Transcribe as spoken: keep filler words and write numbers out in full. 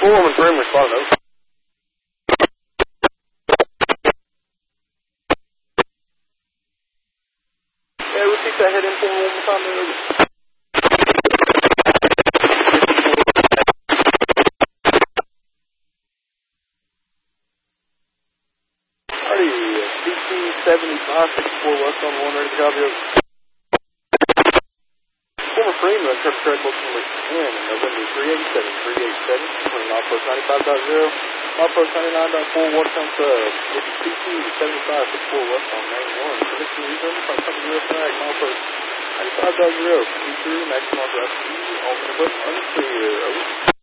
Woman Freeman responded over. Yeah, repeat that head in for one more time. Alrighty, B C seventy-five, sixty-four West on one, ready to copy over. Former Freeman, Interpret Correct Local Number ten, November three eighty-seven, three eighty-seven, between Milepost ninety-five point zero, Milepost ninety-nine point four, Watertown Sub. This is B C seventy-five, sixty-four West on main one. Permission to use them from company U S flag, Milepost ninety-five point zero, P through, maximum authorized speed, all in the button, unclear, over.